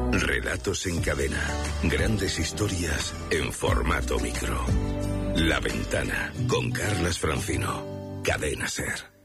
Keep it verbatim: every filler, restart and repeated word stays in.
Relatos en cadena. Grandes historias en formato micro. La Ventana con Carlas Francino. Cadena Ser.